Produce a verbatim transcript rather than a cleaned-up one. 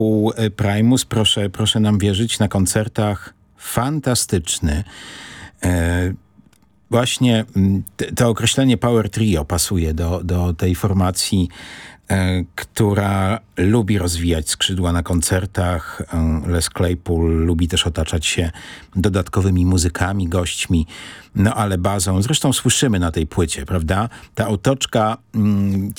U Primus, proszę, proszę nam wierzyć, na koncertach fantastyczny. E, właśnie t, to określenie Power Trio pasuje do, do tej formacji, e, która lubi rozwijać skrzydła na koncertach. E, Les Claypool lubi też otaczać się dodatkowymi muzykami, gośćmi, no ale bazą. Zresztą słyszymy na tej płycie, prawda? Ta otoczka mm,